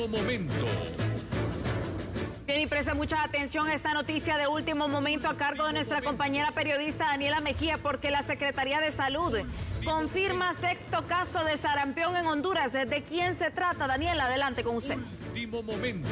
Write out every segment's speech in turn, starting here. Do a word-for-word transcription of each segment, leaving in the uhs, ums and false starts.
Último momento. Bien, y presta mucha atención a esta noticia de último momento a cargo de nuestra compañera periodista Daniela Mejía, porque la Secretaría de Salud confirma sexto caso de sarampión en Honduras. ¿De quién se trata? Daniela, adelante con usted. Último momento.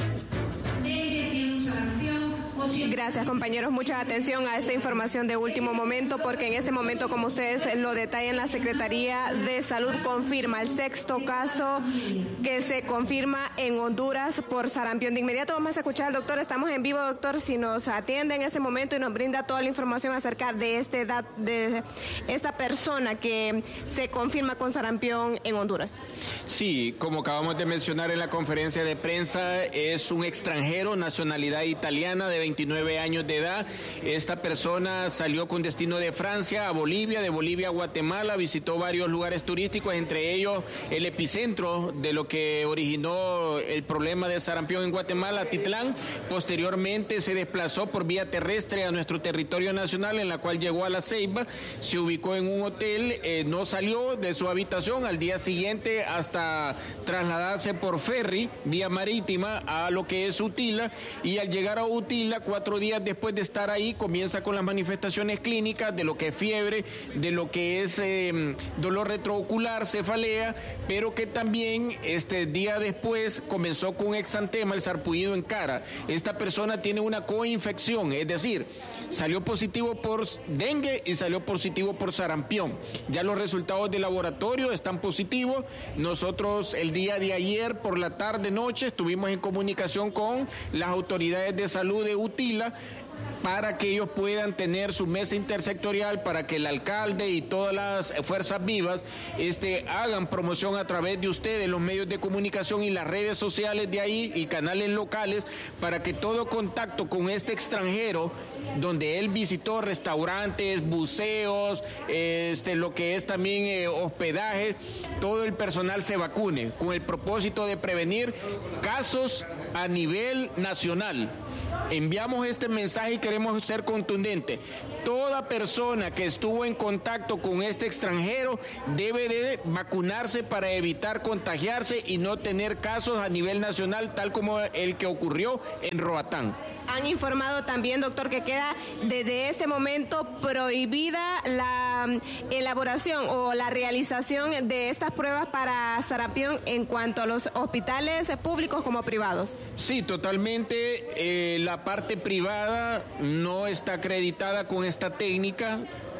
Gracias, compañeros. Mucha atención a esta información de último momento, porque en este momento, como ustedes lo detallan, la Secretaría de Salud confirma el sexto caso que se confirma en Honduras por sarampión. De inmediato vamos a escuchar al doctor. Estamos en vivo, doctor, si nos atiende en este momento y nos brinda toda la información acerca de, este dat- de esta persona que se confirma con sarampión en Honduras. Sí, como acabamos de mencionar en la conferencia de prensa, es un extranjero, nacionalidad italiana, de veintinueve años de edad. Esta persona salió con destino de Francia a Bolivia, de Bolivia a Guatemala, visitó varios lugares turísticos, entre ellos el epicentro de lo que originó el problema de sarampión en Guatemala, Titlán. Posteriormente se desplazó por vía terrestre a nuestro territorio nacional, en la cual llegó a La Ceiba, se ubicó en un hotel, eh, no salió de su habitación al día siguiente hasta trasladarse por ferry, vía marítima, a lo que es Utila, y al llegar a Utila, cuatro días después de estar ahí, comienza con las manifestaciones clínicas de lo que es fiebre, de lo que es eh, dolor retroocular, cefalea, pero que también este día después comenzó con un exantema, el sarpullido en cara. Esta persona tiene una coinfección, es decir, salió positivo por dengue y salió positivo por sarampión. Ya los resultados de laboratorio están positivos. Nosotros el día de ayer por la tarde noche estuvimos en comunicación con las autoridades de salud de Utila para que ellos puedan tener su mesa intersectorial, para que el alcalde y todas las fuerzas vivas este, hagan promoción a través de ustedes, los medios de comunicación y las redes sociales de ahí y canales locales, para que todo contacto con este extranjero, donde él visitó restaurantes, buceos, este, lo que es también eh, hospedaje, todo el personal se vacune, con el propósito de prevenir casos a nivel nacional. Enviamos este mensaje y queremos ser contundentes. Toda persona que estuvo en contacto con este extranjero debe de vacunarse para evitar contagiarse y no tener casos a nivel nacional, tal como el que ocurrió en Roatán. Han informado también, doctor, que queda desde este momento prohibida la elaboración o la realización de estas pruebas para sarampión en cuanto a los hospitales públicos como privados. Sí, totalmente. Eh, la parte privada no está acreditada con esta técnica.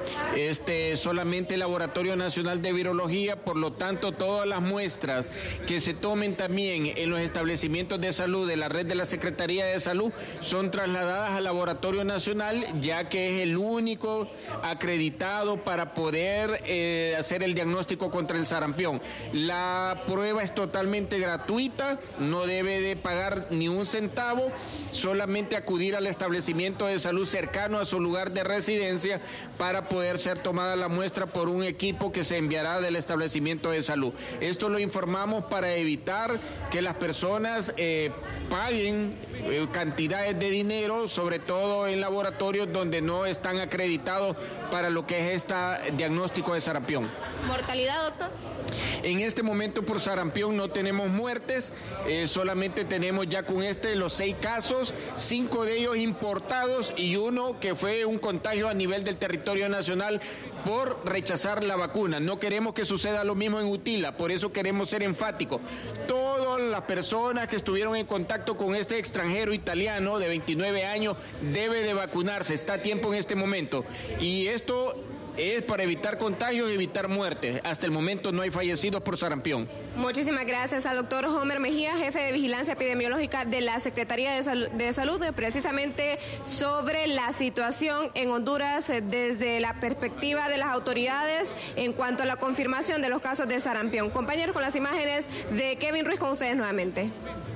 Este, solamente el Laboratorio Nacional de Virología, por lo tanto todas las muestras que se tomen también en los establecimientos de salud de la red de la Secretaría de Salud son trasladadas al Laboratorio Nacional, ya que es el único acreditado para poder eh, hacer el diagnóstico contra el sarampión. La prueba es totalmente gratuita, no debe de pagar ni un centavo, solamente acudir al establecimiento de salud cercano a su lugar de residencia para poder ser tomada la muestra por un equipo que se enviará del establecimiento de salud. Esto lo informamos para evitar que las personas eh, paguen eh, cantidades de dinero, sobre todo en laboratorios donde no están acreditados para lo que es este diagnóstico de sarampión. ¿Mortalidad, doctor? En este momento por sarampión no tenemos muertes, eh, solamente tenemos ya con este los seis casos, cinco de ellos importados y uno que fue un contagio a nivel del territorio nacional por rechazar la vacuna. No queremos que suceda lo mismo en Utila, por eso queremos ser enfáticos. Todas las personas que estuvieron en contacto con este extranjero italiano de veintinueve años debe de vacunarse, está a tiempo en este momento. Y esto es para evitar contagios y evitar muertes. Hasta el momento no hay fallecidos por sarampión. Muchísimas gracias al doctor Homer Mejía, jefe de Vigilancia Epidemiológica de la Secretaría de, Sal- de Salud, precisamente sobre la situación en Honduras desde la perspectiva de las autoridades en cuanto a la confirmación de los casos de sarampión. Compañeros, con las imágenes de Kevin Ruiz con ustedes nuevamente.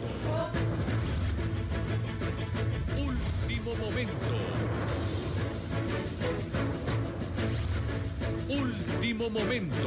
Último momento. Último momento.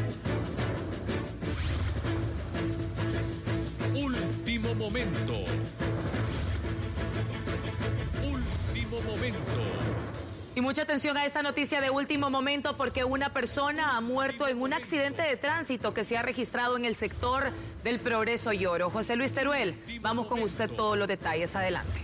Último momento. Último momento. Y muchas mucha atención a esta noticia de último momento porque una persona ha muerto en un accidente de tránsito que se ha registrado en el sector del Progreso Lloro. José Luis Teruel, vamos con usted todos los detalles. Adelante.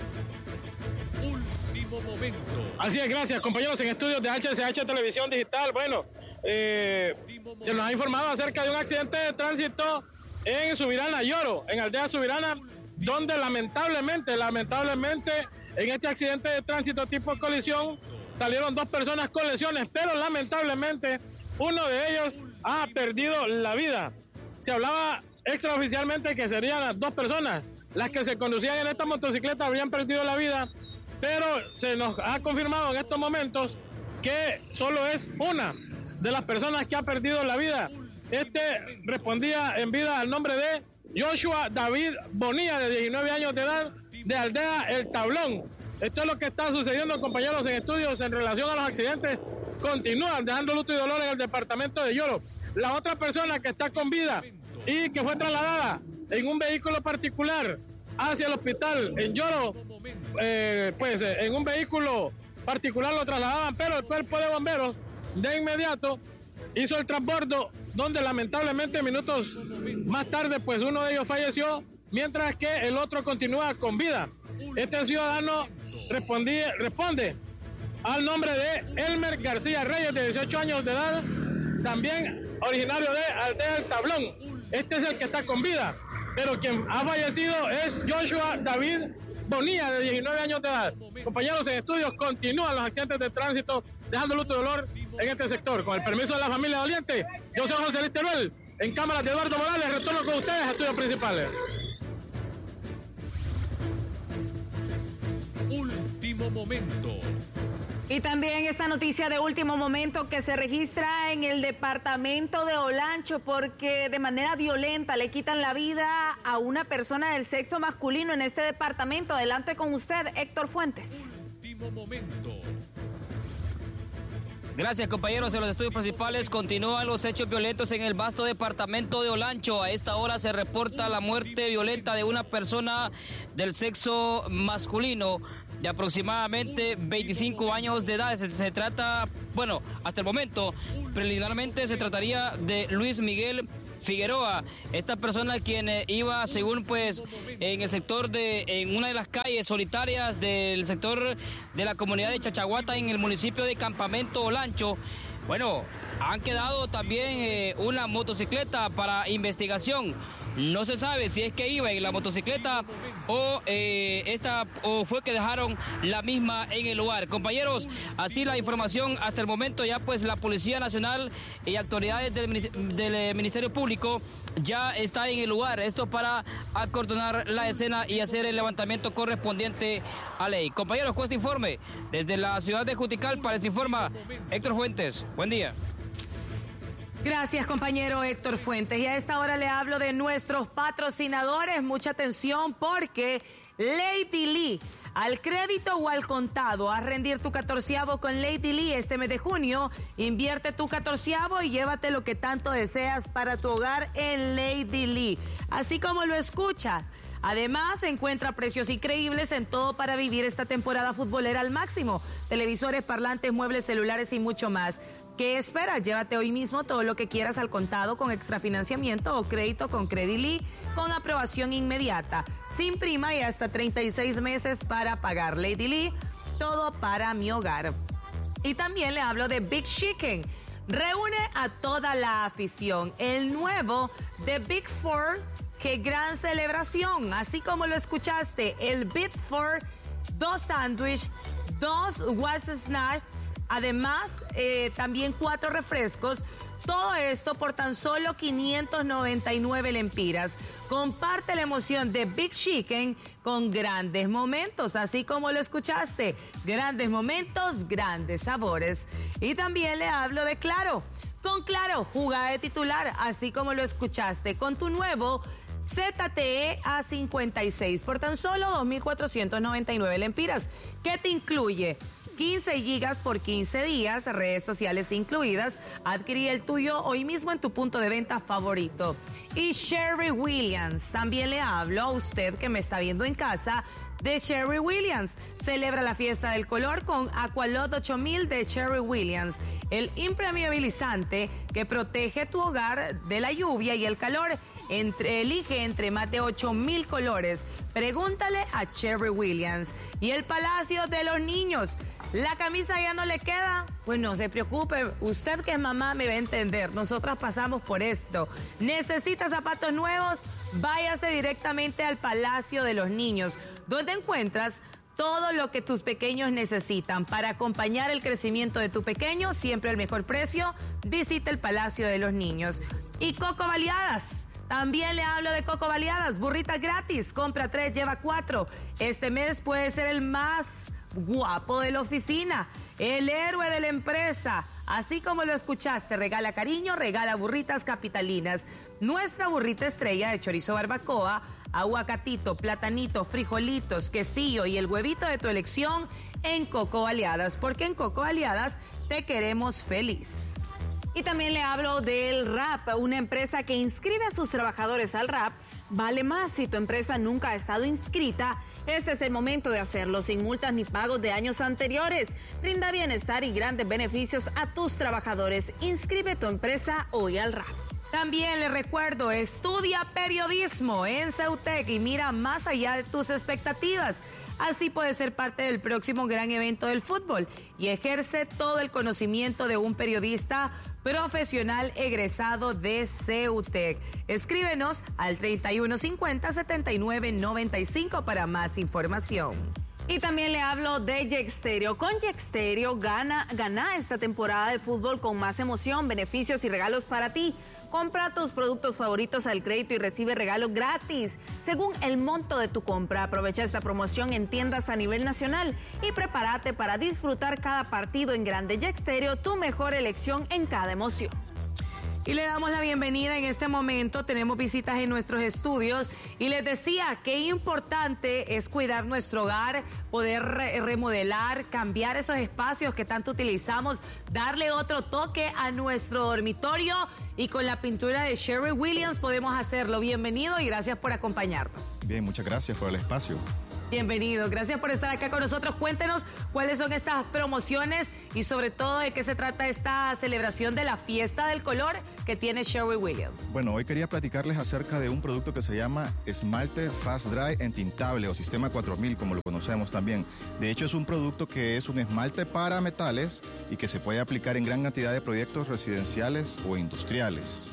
Último momento. Así es, gracias compañeros en estudios de H C H Televisión Digital. Bueno, eh, se nos ha informado acerca de un accidente de tránsito en Subirana Lloro, en Aldea Subirana, donde lamentablemente, lamentablemente, en este accidente de tránsito tipo colisión, salieron dos personas con lesiones, pero lamentablemente uno de ellos ha perdido la vida. Se hablaba extraoficialmente que serían las dos personas las que se conducían en esta motocicleta, habrían perdido la vida, pero se nos ha confirmado en estos momentos que solo es una de las personas que ha perdido la vida. Este respondía en vida al nombre de Joshua David Bonilla, de diecinueve años de edad, de Aldea El Tablón. Esto es lo que está sucediendo, compañeros en estudios, en relación a los accidentes. Continúan dejando luto y dolor en el departamento de Lloro. La otra persona que está con vida y que fue trasladada en un vehículo particular hacia el hospital en Lloro, eh, pues eh, en un vehículo particular lo trasladaban, pero el cuerpo de bomberos de inmediato hizo el transbordo, donde lamentablemente minutos más tarde pues uno de ellos falleció, mientras que el otro continúa con vida. Este ciudadano respondía, responde al nombre de Elmer García Reyes, de dieciocho años de edad, también originario de Aldea El Tablón. Este es el que está con vida, pero quien ha fallecido es Joshua David Bonilla, de diecinueve años de edad. Compañeros en estudios, continúan los accidentes de tránsito, dejando luto y dolor en este sector. Con el permiso de la familia doliente, yo soy José Luis Teruel, en cámaras de Eduardo Morales, retorno con ustedes a estudios principales. Último momento. Y también esta noticia de último momento que se registra en el departamento de Olancho porque de manera violenta le quitan la vida a una persona del sexo masculino en este departamento. Adelante con usted, Héctor Fuentes. Último momento. Gracias, compañeros. En los estudios principales continúan los hechos violentos en el vasto departamento de Olancho. A esta hora se reporta la muerte violenta de una persona del sexo masculino de aproximadamente veinticinco años de edad. Se, se trata, bueno, hasta el momento, preliminarmente se trataría de Luis Miguel Figueroa, esta persona quien eh, iba, según pues, en el sector de, en una de las calles solitarias del sector de la comunidad de Chachaguata, en el municipio de Campamento Olancho. Bueno, han quedado también eh, una motocicleta para investigación. No se sabe si es que iba en la motocicleta o eh, esta o fue que dejaron la misma en el lugar. Compañeros, así la información hasta el momento. Ya pues la Policía Nacional y autoridades del, del Ministerio Público ya está en el lugar. Esto para acordonar la escena y hacer el levantamiento correspondiente a ley. Compañeros, con este informe desde la ciudad de Juticalpa les informa Héctor Fuentes. Buen día. Gracias, compañero Héctor Fuentes. Y a esta hora le hablo de nuestros patrocinadores. Mucha atención porque Lady Lee, al crédito o al contado, a rendir tu catorceavo con Lady Lee este mes de junio. Invierte tu catorceavo y llévate lo que tanto deseas para tu hogar en Lady Lee. Así como lo escuchas. Además, encuentra precios increíbles en todo para vivir esta temporada futbolera al máximo. Televisores, parlantes, muebles, celulares y mucho más. ¿Qué esperas? Llévate hoy mismo todo lo que quieras al contado con extrafinanciamiento o crédito con Credily con aprobación inmediata, sin prima y hasta treinta y seis meses para pagar. Lady Lee, todo para mi hogar. Y también le hablo de Big Chicken. Reúne a toda la afición. El nuevo de Big Four, qué gran celebración. Así como lo escuchaste, el Big Four, dos sándwiches, dos What's Snacks, además eh, también cuatro refrescos. Todo esto por tan solo quinientos noventa y nueve lempiras. Comparte la emoción de Big Chicken con grandes momentos, así como lo escuchaste. Grandes momentos, grandes sabores. Y también le hablo de Claro. Con Claro, jugada de titular, así como lo escuchaste, con tu nuevo Z T E A cincuenta y seis por tan solo dos mil cuatrocientos noventa y nueve lempiras. ¿Qué te incluye? quince gigas por quince días, redes sociales incluidas. Adquirí el tuyo hoy mismo en tu punto de venta favorito. Y Sherwin Williams, también le hablo a usted que me está viendo en casa de Sherwin Williams. Celebra la fiesta del color con Aqualot ocho mil de Sherwin Williams, el impermeabilizante que protege tu hogar de la lluvia y el calor. Entre, elige entre más de ocho mil colores. Pregúntale a Sherwin Williams. Y el Palacio de los Niños. ¿La camisa ya no le queda? Pues no se preocupe, usted que es mamá me va a entender. Nosotras pasamos por esto. ¿Necesita zapatos nuevos? Váyase directamente al Palacio de los Niños, donde encuentras todo lo que tus pequeños necesitan para acompañar el crecimiento de tu pequeño. Siempre al mejor precio. Visita el Palacio de los Niños. Y Coco Baleadas. También le hablo de Coco Baleadas, burritas gratis, compra tres, lleva cuatro. Este mes puede ser el más guapo de la oficina, el héroe de la empresa. Así como lo escuchaste, regala cariño, regala burritas capitalinas. Nuestra burrita estrella de chorizo barbacoa, aguacatito, platanito, frijolitos, quesillo y el huevito de tu elección en Coco Baleadas, porque en Coco Baleadas te queremos feliz. Y también le hablo del R A P, una empresa que inscribe a sus trabajadores al R A P. Vale más si tu empresa nunca ha estado inscrita. Este es el momento de hacerlo sin multas ni pagos de años anteriores. Brinda bienestar y grandes beneficios a tus trabajadores. Inscribe tu empresa hoy al R A P. También le recuerdo, estudia periodismo en Ceutec y mira más allá de tus expectativas. Así puedes ser parte del próximo gran evento del fútbol y ejerce todo el conocimiento de un periodista profesional egresado de Ceutec. Escríbenos al treinta y uno cincuenta, setenta y nueve noventa y cinco para más información. Y también le hablo de Yexterio. Con Yexterio gana, gana esta temporada de fútbol con más emoción, beneficios y regalos para ti. Compra tus productos favoritos al crédito y recibe regalo gratis según el monto de tu compra. Aprovecha esta promoción en tiendas a nivel nacional y prepárate para disfrutar cada partido en grande. Yexterio, tu mejor elección en cada emoción. Y le damos la bienvenida en este momento. Tenemos visitas en nuestros estudios y les decía qué importante es cuidar nuestro hogar, poder re remodelar, cambiar esos espacios que tanto utilizamos, darle otro toque a nuestro dormitorio y con la pintura de Sherwin Williams podemos hacerlo. Bienvenido y gracias por acompañarnos. Bien, muchas gracias por el espacio. Bienvenido, gracias por estar acá con nosotros. Cuéntenos cuáles son estas promociones y sobre todo de qué se trata esta celebración de la fiesta del color que tiene Sherwin Williams. Bueno, hoy quería platicarles acerca de un producto que se llama esmalte Fast Dry entintable o sistema cuatro mil, como lo conocemos también. De hecho, es un producto que es un esmalte para metales y que se puede aplicar en gran cantidad de proyectos residenciales o industriales.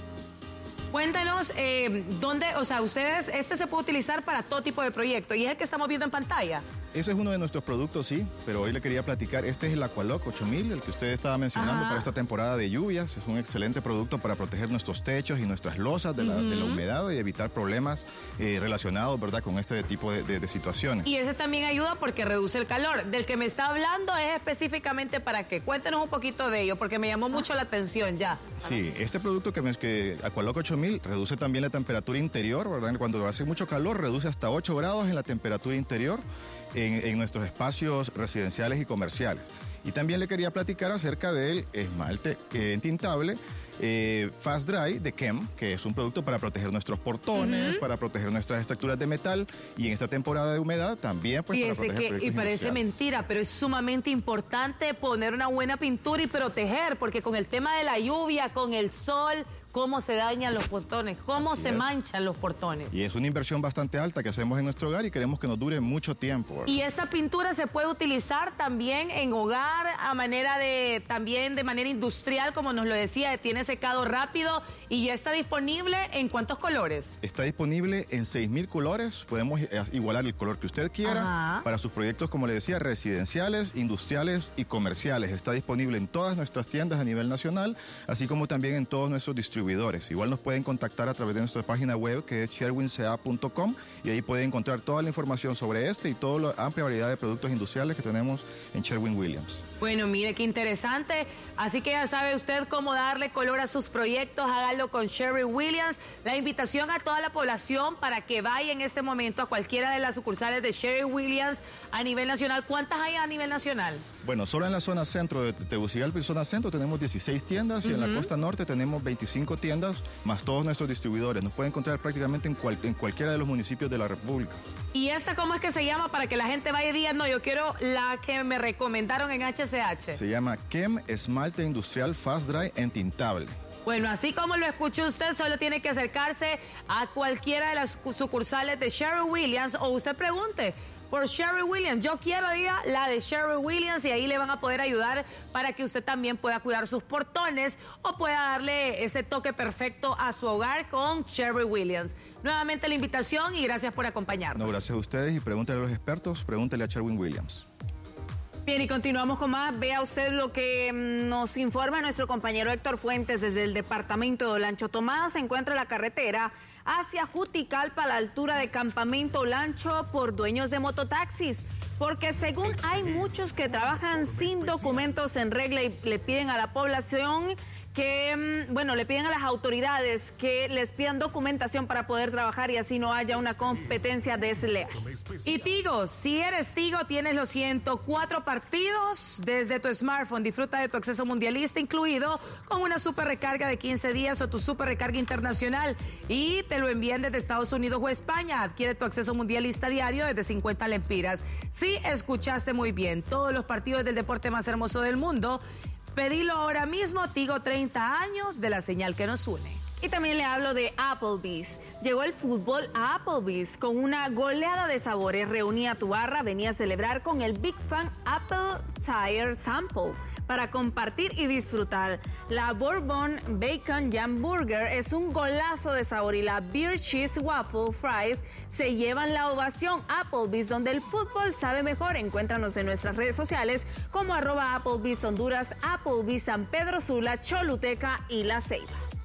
Cuéntanos, eh, ¿dónde, o sea, ustedes, este se puede utilizar para todo tipo de proyecto y es el que estamos viendo en pantalla? Ese es uno de nuestros productos, sí, pero hoy le quería platicar. Este es el Aqualock ocho mil, el que usted estaba mencionando. Ajá. Para esta temporada de lluvias. Es un excelente producto para proteger nuestros techos y nuestras losas de la, uh-huh. de la humedad y evitar problemas eh, relacionados, ¿verdad?, con este tipo de, de, de situaciones. Y ese también ayuda porque reduce el calor. Del que me está hablando es específicamente para qué. Cuéntenos un poquito de ello, porque me llamó mucho la atención ya. Sí, este producto que, me, que Aqualock ocho mil reduce también la temperatura interior, ¿verdad? Cuando hace mucho calor, reduce hasta ocho grados en la temperatura interior. En, en nuestros espacios residenciales y comerciales. Y también le quería platicar acerca del esmalte eh, entintable eh, Fast Dry de Kem, que es un producto para proteger nuestros portones, uh-huh. para proteger nuestras estructuras de metal y en esta temporada de humedad también pues, para proteger que, y parece mentira, pero es sumamente importante poner una buena pintura y proteger, porque con el tema de la lluvia, con el sol, cómo se dañan los portones, cómo Así se es. manchan los portones. Y es una inversión bastante alta que hacemos en nuestro hogar y queremos que nos dure mucho tiempo, ¿verdad? Y esta pintura se puede utilizar también en hogar, a manera de, también de manera industrial, como nos lo decía, tiene secado rápido y ya está disponible ¿en cuántos colores? Está disponible en seis mil colores, podemos igualar el color que usted quiera. Ajá. Para sus proyectos, como le decía, residenciales, industriales y comerciales. Está disponible en todas nuestras tiendas a nivel nacional, así como también en todos nuestros distribuidores distribuidores. Igual nos pueden contactar a través de nuestra página web, que es sherwin c a punto com, y ahí pueden encontrar toda la información sobre este y toda la amplia variedad de productos industriales que tenemos en Sherwin-Williams. Bueno, mire qué interesante. Así que ya sabe usted cómo darle color a sus proyectos. Hágalo con Sherwin-Williams. La invitación a toda la población para que vaya en este momento a cualquiera de las sucursales de Sherwin-Williams a nivel nacional. ¿Cuántas hay a nivel nacional? Bueno, solo en la zona centro de Tegucigalpa y zona centro tenemos dieciséis tiendas, uh-huh. y en la costa norte tenemos veinticinco tiendas, más todos nuestros distribuidores. Nos pueden encontrar prácticamente en, cual, en cualquiera de los municipios de la República. ¿Y esta cómo es que se llama para que la gente vaya y diga, no, yo quiero la que me recomendaron en H C H? Se llama Kem Esmalte Industrial Fast Dry Entintable. Bueno, así como lo escuchó usted, solo tiene que acercarse a cualquiera de las sucursales de Sherwin-Williams o usted pregunte por Sherwin-Williams. Yo quiero diga la de Sherwin-Williams y ahí le van a poder ayudar para que usted también pueda cuidar sus portones o pueda darle ese toque perfecto a su hogar con Sherwin-Williams. Nuevamente la invitación y gracias por acompañarnos. No, gracias a ustedes y pregúntele a los expertos, pregúntele a Sherwin-Williams. Bien, y continuamos con más. Vea usted lo que nos informa nuestro compañero Héctor Fuentes desde el departamento de Olancho. Tomada se encuentra la carretera hacia Juticalpa a la altura de Campamento Olancho por dueños de mototaxis, porque según hay muchos que trabajan sin documentos en regla y le piden a la población que, bueno, le piden a las autoridades que les pidan documentación para poder trabajar y así no haya una competencia desleal. Y Tigo, si eres Tigo, tienes los ciento cuatro partidos desde tu smartphone. Disfruta de tu acceso mundialista incluido con una super recarga de quince días o tu super recarga internacional y te lo envían desde Estados Unidos o España. Adquiere tu acceso mundialista diario desde cincuenta lempiras. Sí, escuchaste muy bien, todos los partidos del deporte más hermoso del mundo. Pedilo ahora mismo, Tigo, treinta años de la señal que nos une. Y también le hablo de Applebee's. Llegó el fútbol a Applebee's con una goleada de sabores. Reunía tu barra, venía a celebrar con el Big Fan Apple Tire Sample para compartir y disfrutar. La Bourbon Bacon Jam Burger es un golazo de sabor y la Beer Cheese Waffle Fries se llevan la ovación. Applebee's, donde el fútbol sabe mejor. Encuéntranos en nuestras redes sociales como arroba Applebee's Honduras, Applebee's San Pedro Sula, Choluteca y La Ceiba.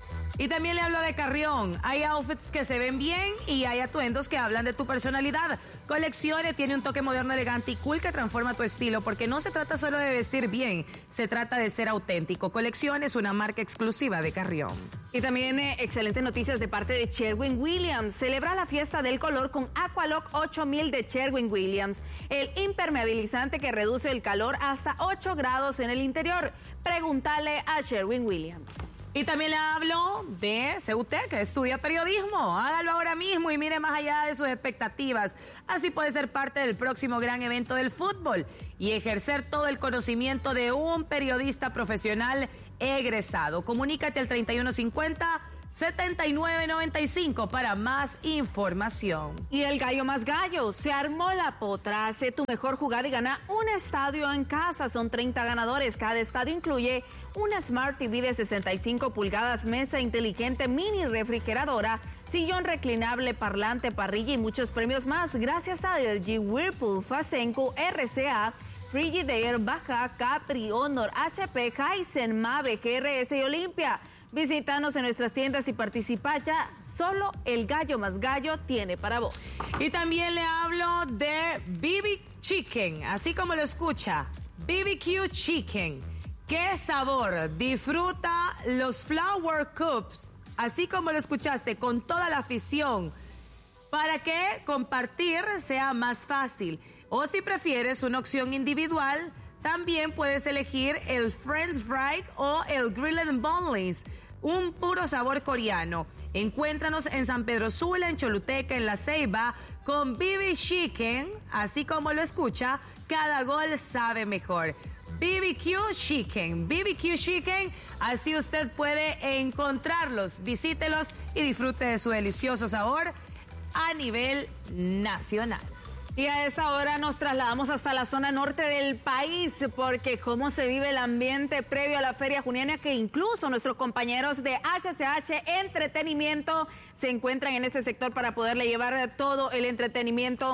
Y también le hablo de Carrión. Hay outfits que se ven bien y hay atuendos que hablan de tu personalidad. Colecciones tiene un toque moderno, elegante y cool que transforma tu estilo, porque no se trata solo de vestir bien, se trata de ser auténtico. Colecciones, una marca exclusiva de Carrión. Y también eh, excelentes noticias de parte de Sherwin-Williams. Celebra la fiesta del color con Aqualock ocho mil de Sherwin-Williams, el impermeabilizante que reduce el calor hasta ocho grados en el interior. Pregúntale a Sherwin-Williams. Y también le hablo de C U T, que estudia periodismo. Hágalo ahora mismo y mire más allá de sus expectativas. Así puede ser parte del próximo gran evento del fútbol y ejercer todo el conocimiento de un periodista profesional egresado. Comunícate al treinta y uno cincuenta, setenta y nueve noventa y cinco para más información. Y el gallo más gallo, se armó la potra. Hace tu mejor jugada y gana un estadio en casa. Son treinta ganadores. Cada estadio incluye una Smart T V de sesenta y cinco pulgadas, mesa inteligente, mini refrigeradora, sillón reclinable, parlante, parrilla y muchos premios más. Gracias a L G, Whirlpool, Fasenco, R C A, Frigidaire, Baja, Capri, Honor, H P, Kaizen, Mave, G R S y Olimpia. Visítanos en nuestras tiendas y participa ya. Solo el gallo más gallo tiene para vos. Y también le hablo de B B Chicken, así como lo escucha, B B Q Chicken. ¡Qué sabor! Disfruta los Flower Cups, así como lo escuchaste, con toda la afición, para que compartir sea más fácil. O si prefieres una opción individual, también puedes elegir el French Fry o el Grilled Boneless, un puro sabor coreano. Encuéntranos en San Pedro Sula, en Choluteca, en La Ceiba, con B B Chicken, así como lo escucha, cada gol sabe mejor. B B Q Chicken, B B Q Chicken, así usted puede encontrarlos, visítelos y disfrute de su delicioso sabor a nivel nacional. Y a esa hora nos trasladamos hasta la zona norte del país, porque cómo se vive el ambiente previo a la Feria Juniana, que incluso nuestros compañeros de H C H Entretenimiento se encuentran en este sector para poderle llevar todo el entretenimiento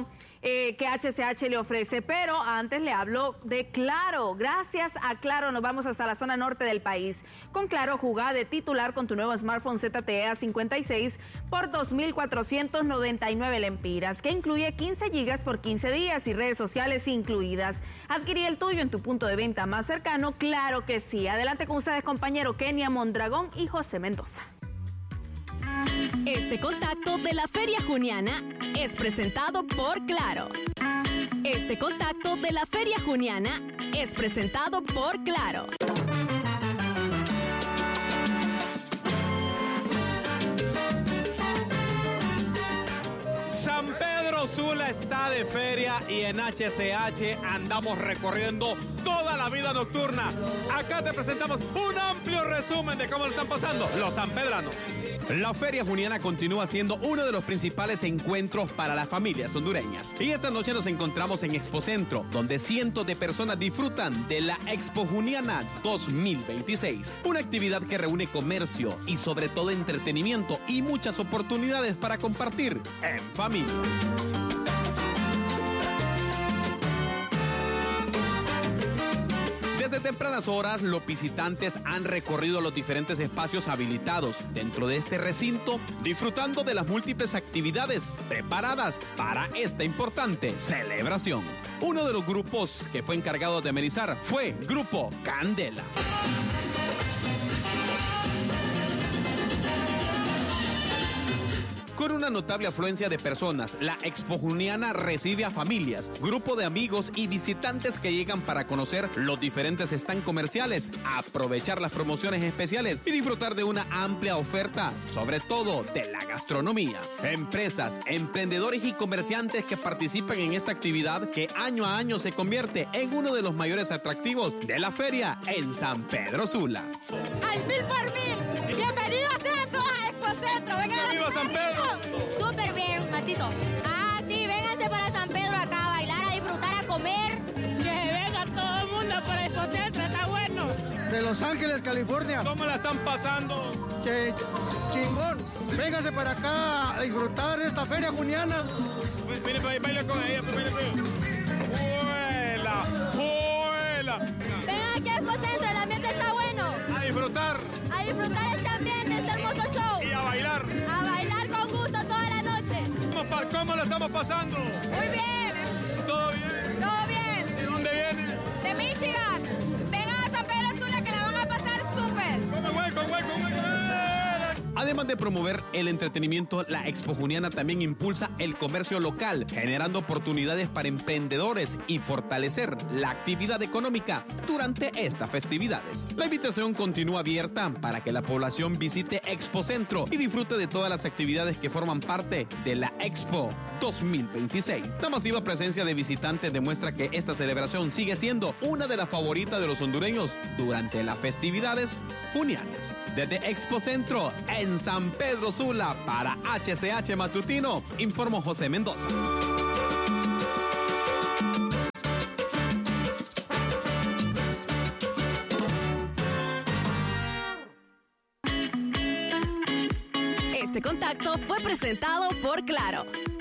eh, que H C H le ofrece. Pero antes le hablo de Claro. Gracias a Claro nos vamos hasta la zona norte del país. Con Claro, jugá de titular con tu nuevo smartphone Z T E A cincuenta y seis por dos mil cuatrocientos noventa y nueve lempiras, que incluye quince gigas por quince días y redes sociales incluidas. Adquirí el tuyo en tu punto de venta más cercano. Claro que sí. Adelante con ustedes, compañero Kenia Mondragón y José Mendoza. Este contacto de la Feria Juniana es presentado por Claro. Este contacto de la Feria Juniana es presentado por Claro. San Pedro Sula está de feria y en H C H andamos recorriendo toda la vida nocturna. Acá te presentamos un amplio resumen de cómo lo están pasando los sanpedranos. La Feria Juniana continúa siendo uno de los principales encuentros para las familias hondureñas. Y esta noche nos encontramos en Expocentro, donde cientos de personas disfrutan de la Expo Juniana dos mil veintiséis. Una actividad que reúne comercio y sobre todo entretenimiento y muchas oportunidades para compartir en familia. Desde tempranas horas, los visitantes han recorrido los diferentes espacios habilitados dentro de este recinto, disfrutando de las múltiples actividades preparadas para esta importante celebración. Uno de los grupos que fue encargado de amenizar fue Grupo Candela. Con una notable afluencia de personas, la Expo Juniana recibe a familias, grupo de amigos y visitantes que llegan para conocer los diferentes stands comerciales, aprovechar las promociones especiales y disfrutar de una amplia oferta, sobre todo de la gastronomía. Empresas, emprendedores y comerciantes que participan en esta actividad que año a año se convierte en uno de los mayores atractivos de la feria en San Pedro Sula. ¡Al mil por mil! ¡Bienvenidos sean todos a Expocentro! ¡Vengan! ¡Viva San Pedro! Súper bien, Matito. Ah, sí, vénganse para San Pedro acá a bailar, a disfrutar, a comer. Que venga todo el mundo para Expocentro, está bueno. De Los Ángeles, California. ¿Cómo la están pasando? Che, chingón. Véngase para acá a disfrutar de esta feria juniana. Mire, baila con ella, baila con ella. ¡Vuela! ¡Vuela! Vengan aquí a Expocentro, el ambiente está bueno. A disfrutar. A disfrutar este ambiente, este hermoso show. Y a bailar. A bailar con gusto toda la noche. ¿Cómo, cómo lo estamos pasando? Muy bien. ¿Todo bien? Todo bien. ¿De dónde viene? De Michigan. Vengan a San Pedro Sula que la van a pasar súper. ¡Come hueco, hueco, hueco! Además de promover el entretenimiento, la Expo Juniana también impulsa el comercio local, generando oportunidades para emprendedores y fortalecer la actividad económica durante estas festividades. La invitación continúa abierta para que la población visite Expocentro y disfrute de todas las actividades que forman parte de la Expo dos mil veintiséis. La masiva presencia de visitantes demuestra que esta celebración sigue siendo una de las favoritas de los hondureños durante las festividades junianas. Desde Expocentro en San Pedro Sula para H C H Matutino, informó José Mendoza. Este contacto fue presentado por Claro.